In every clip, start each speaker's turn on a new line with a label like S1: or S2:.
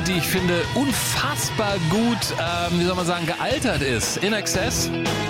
S1: Band, die ich finde unfassbar gut, gealtert ist. INXS.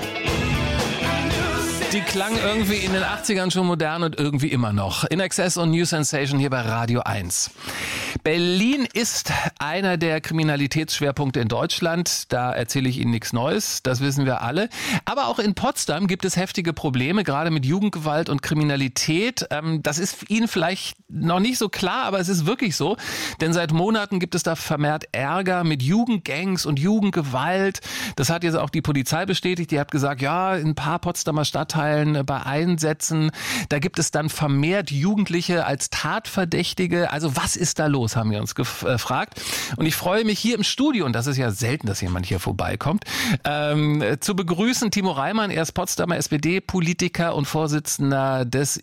S1: Die klang irgendwie in den 80ern schon modern und irgendwie immer noch. INXS und New Sensation hier bei Radio 1. Berlin ist einer der Kriminalitätsschwerpunkte in Deutschland. Da erzähle ich Ihnen nichts Neues, das wissen wir alle. Aber auch in Potsdam gibt es heftige Probleme, gerade mit Jugendgewalt und Kriminalität. Das ist Ihnen vielleicht noch nicht so klar, aber es ist wirklich so. Denn seit Monaten gibt es da vermehrt Ärger mit Jugendgangs und Jugendgewalt. Das hat jetzt auch die Polizei bestätigt. Die hat gesagt, ja, in ein paar Potsdamer Stadtteilen bei Einsätzen, da gibt es dann vermehrt Jugendliche als Tatverdächtige. Also was ist da los, haben wir uns gefragt. Und ich freue mich hier im Studio, und das ist ja selten, dass jemand hier vorbeikommt, zu begrüßen Timo Reimann. Er ist Potsdamer SPD-Politiker und Vorsitzender des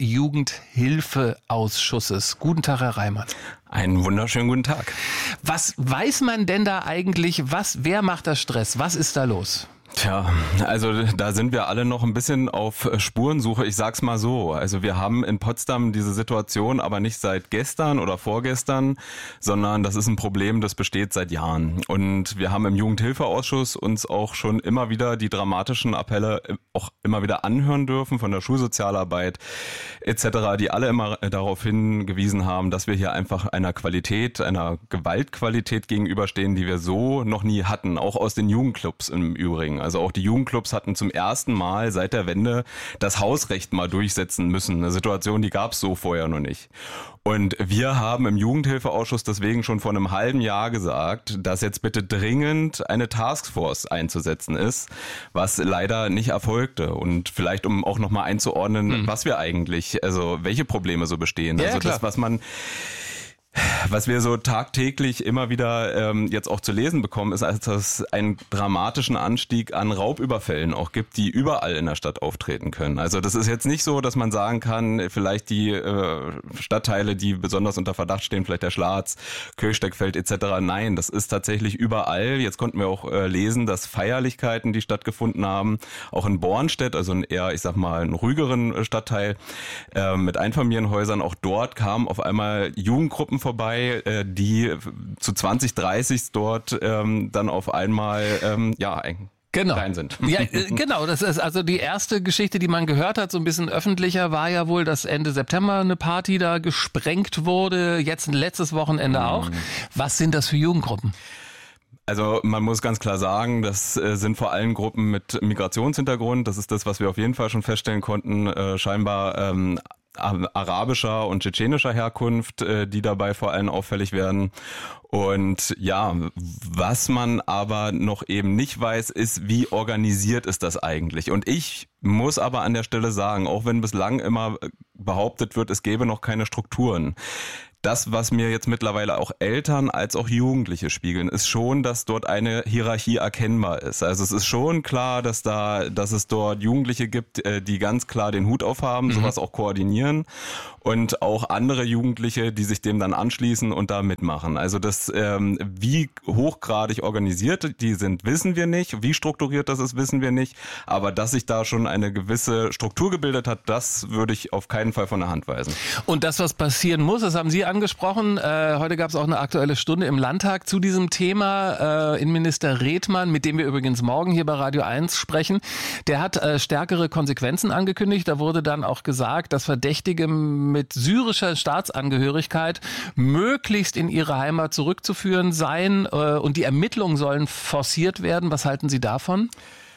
S1: Jugendhilfeausschusses. Guten Tag, Herr Reimann.
S2: Einen wunderschönen guten Tag.
S1: Was weiß man denn da eigentlich? Wer macht da Stress? Was ist da los?
S2: Tja, also da sind wir alle noch ein bisschen auf Spurensuche. Ich sag's mal so. Also wir haben in Potsdam diese Situation aber nicht seit gestern oder vorgestern, sondern das ist ein Problem, das besteht seit Jahren. Und wir haben im Jugendhilfeausschuss uns auch schon immer wieder die dramatischen Appelle auch immer wieder anhören dürfen von der Schulsozialarbeit etc., die alle immer darauf hingewiesen haben, dass wir hier einfach einer Gewaltqualität gegenüberstehen, die wir so noch nie hatten, auch aus den Jugendclubs im Übrigen. Also auch die Jugendclubs hatten zum ersten Mal seit der Wende das Hausrecht mal durchsetzen müssen. Eine Situation, die gab es so vorher noch nicht. Und wir haben im Jugendhilfeausschuss deswegen schon vor einem halben Jahr gesagt, dass jetzt bitte dringend eine Taskforce einzusetzen ist, was leider nicht erfolgte. Und vielleicht, um auch nochmal einzuordnen, was wir eigentlich, also welche Probleme so bestehen.
S1: Ja,
S2: also
S1: klar.
S2: das, was wir so tagtäglich immer wieder jetzt auch zu lesen bekommen, ist, dass es einen dramatischen Anstieg an Raubüberfällen auch gibt, die überall in der Stadt auftreten können. Also das ist jetzt nicht so, dass man sagen kann, vielleicht die Stadtteile, die besonders unter Verdacht stehen, vielleicht der Schlatz, Köchsteckfeld etc. Nein, das ist tatsächlich überall. Jetzt konnten wir auch lesen, dass Feierlichkeiten, die stattgefunden haben, auch in Bornstedt, also ein eher, ich sag mal, einen ruhigeren Stadtteil mit Einfamilienhäusern, auch dort kamen auf einmal Jugendgruppen vorbei, die zu 20, 30 dort dann auf einmal klein sind.
S1: Ja, genau. Das ist also die erste Geschichte, die man gehört hat, so ein bisschen öffentlicher, war ja wohl, dass Ende September eine Party da gesprengt wurde, jetzt letztes Wochenende auch. Was sind das für Jugendgruppen?
S2: Also man muss ganz klar sagen, das sind vor allem Gruppen mit Migrationshintergrund. Das ist das, was wir auf jeden Fall schon feststellen konnten. Scheinbar arabischer und tschetschenischer Herkunft, die dabei vor allem auffällig werden. Und ja, was man aber noch eben nicht weiß, ist, wie organisiert ist das eigentlich? Und ich muss aber an der Stelle sagen, auch wenn bislang immer behauptet wird, es gäbe noch keine Strukturen, das, was mir jetzt mittlerweile auch Eltern als auch Jugendliche spiegeln, ist schon, dass dort eine Hierarchie erkennbar ist. Also es ist schon klar, dass es dort Jugendliche gibt, die ganz klar den Hut aufhaben, sowas auch koordinieren, und auch andere Jugendliche, die sich dem dann anschließen und da mitmachen. Also das, wie hochgradig organisiert die sind, wissen wir nicht. Wie strukturiert das ist, wissen wir nicht. Aber dass sich da schon eine gewisse Struktur gebildet hat, das würde ich auf keinen Fall von der Hand weisen.
S1: Und das, was passieren muss, das haben Sie angesprochen. Heute gab es auch eine Aktuelle Stunde im Landtag zu diesem Thema. Innenminister Redmann, mit dem wir übrigens morgen hier bei Radio 1 sprechen, der hat stärkere Konsequenzen angekündigt. Da wurde dann auch gesagt, dass Verdächtige mit syrischer Staatsangehörigkeit möglichst in ihre Heimat zurückzuführen seien und die Ermittlungen sollen forciert werden. Was halten Sie davon?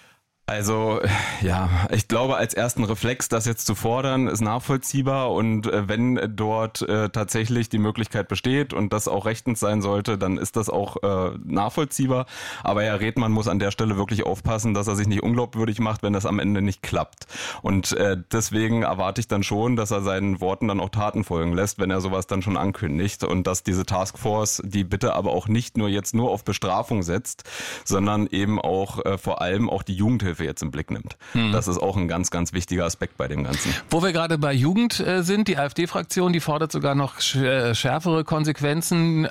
S2: Also ja, ich glaube, als ersten Reflex, das jetzt zu fordern, ist nachvollziehbar, und wenn dort tatsächlich die Möglichkeit besteht und das auch rechtens sein sollte, dann ist das auch nachvollziehbar. Aber Herr Redmann muss an der Stelle wirklich aufpassen, dass er sich nicht unglaubwürdig macht, wenn das am Ende nicht klappt. Und deswegen erwarte ich dann schon, dass er seinen Worten dann auch Taten folgen lässt, wenn er sowas dann schon ankündigt, und dass diese Taskforce, die bitte aber auch nicht nur auf Bestrafung setzt, sondern eben auch vor allem auch die Jugendhilfe jetzt im Blick nimmt. Das ist auch ein ganz, ganz wichtiger Aspekt bei dem Ganzen.
S1: Wo wir gerade bei Jugend sind, die AfD-Fraktion, die fordert sogar noch schärfere Konsequenzen,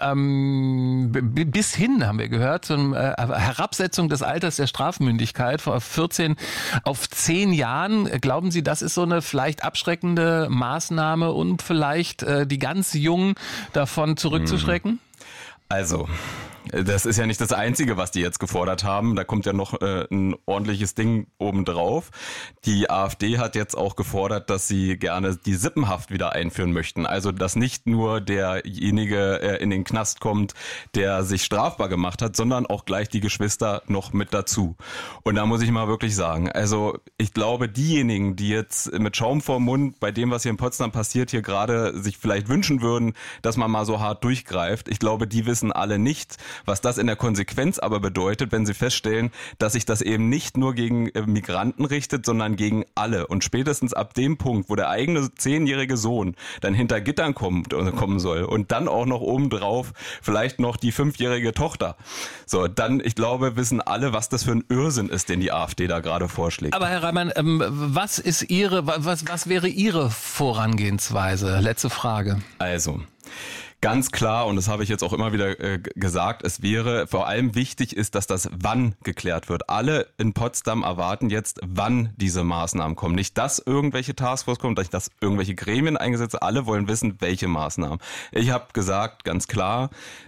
S1: bis hin, haben wir gehört, zur Herabsetzung des Alters der Strafmündigkeit von 14 auf 10 Jahren. Glauben Sie, das ist so eine vielleicht abschreckende Maßnahme, um vielleicht die ganz Jungen davon zurückzuschrecken?
S2: Also, Das ist ja nicht das Einzige, was die jetzt gefordert haben. Da kommt ja noch ein ordentliches Ding obendrauf. Die AfD hat jetzt auch gefordert, dass sie gerne die Sippenhaft wieder einführen möchten. Also, dass nicht nur derjenige in den Knast kommt, der sich strafbar gemacht hat, sondern auch gleich die Geschwister noch mit dazu. Und da muss ich mal wirklich sagen, also ich glaube, diejenigen, die jetzt mit Schaum vorm Mund bei dem, was hier in Potsdam passiert, hier gerade sich vielleicht wünschen würden, dass man mal so hart durchgreift, ich glaube, die wissen alle nicht, was das in der Konsequenz aber bedeutet, wenn sie feststellen, dass sich das eben nicht nur gegen Migranten richtet, sondern gegen alle. Und spätestens ab dem Punkt, wo der eigene 10-jährige Sohn dann hinter Gittern kommen soll und dann auch noch obendrauf vielleicht noch die 5-jährige Tochter. So, dann, ich glaube, wissen alle, was das für ein Irrsinn ist, den die AfD da gerade vorschlägt.
S1: Aber Herr Reimann, was wäre Ihre Vorangehensweise? Letzte Frage.
S2: Also, ganz klar, und das habe ich jetzt auch immer wieder gesagt, es wäre vor allem wichtig ist, dass das Wann geklärt wird. Alle in Potsdam erwarten jetzt, wann diese Maßnahmen kommen. Nicht, dass irgendwelche Taskforce kommen, nicht, dass irgendwelche Gremien eingesetzt sind. Alle wollen wissen, welche Maßnahmen. Ich habe gesagt, ganz klar,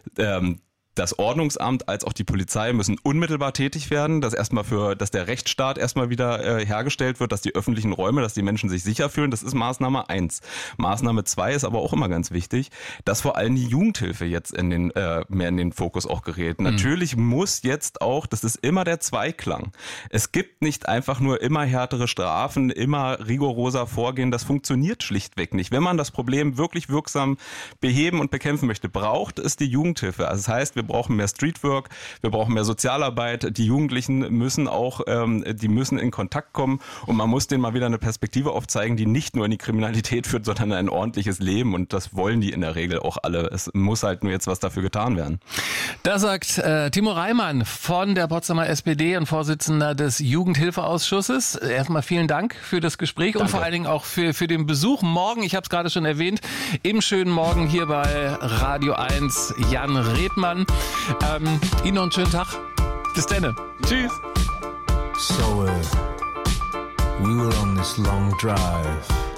S2: das Ordnungsamt als auch die Polizei müssen unmittelbar tätig werden, dass der Rechtsstaat erstmal wieder hergestellt wird, dass die öffentlichen Räume, dass die Menschen sich sicher fühlen. Das ist Maßnahme 1. Maßnahme 2 ist aber auch immer ganz wichtig, dass vor allem die Jugendhilfe jetzt mehr in den Fokus auch gerät. Natürlich muss jetzt auch, das ist immer der Zweiklang. Es gibt nicht einfach nur immer härtere Strafen, immer rigoroser Vorgehen. Das funktioniert schlichtweg nicht. Wenn man das Problem wirklich wirksam beheben und bekämpfen möchte, braucht es die Jugendhilfe. Also das heißt, wir brauchen mehr Streetwork, wir brauchen mehr Sozialarbeit. Die Jugendlichen müssen müssen in Kontakt kommen und man muss denen mal wieder eine Perspektive aufzeigen, die nicht nur in die Kriminalität führt, sondern in ein ordentliches Leben. Und das wollen die in der Regel auch alle. Es muss halt nur jetzt was dafür getan werden.
S1: Da sagt Timo Reimann von der Potsdamer SPD und Vorsitzender des Jugendhilfeausschusses. Erstmal vielen Dank für das Gespräch. Danke. Und vor allen Dingen auch für den Besuch morgen. Ich habe es gerade schon erwähnt, im schönen Morgen hier bei Radio 1 Jan Redmann. Ihnen noch einen schönen Tag. Bis dann. Tschüss.
S3: So we were on this long drive.